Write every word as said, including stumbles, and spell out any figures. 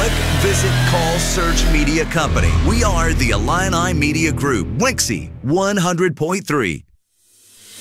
public, visit Call Search Media Company. We are the Illini Media Group, Winksy one hundred point three.